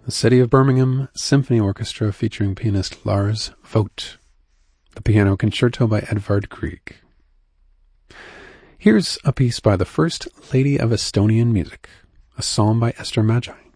The City of Birmingham Symphony Orchestra featuring pianist Lars Vogt. The Piano Concerto by Edvard Grieg. Here's a piece by the First Lady of Estonian Music, a psalm by Esther Magi.